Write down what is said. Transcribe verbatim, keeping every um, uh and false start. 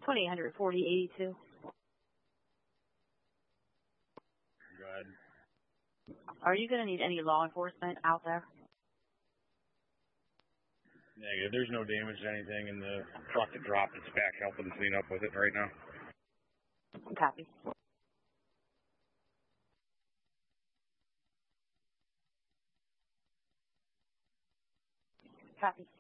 twenty-eight forty eighty-two. Good. Are you going to need any law enforcement out there? Negative. There's no damage to anything, and the truck that dropped its back helping clean up with it right now. Copy. Copy.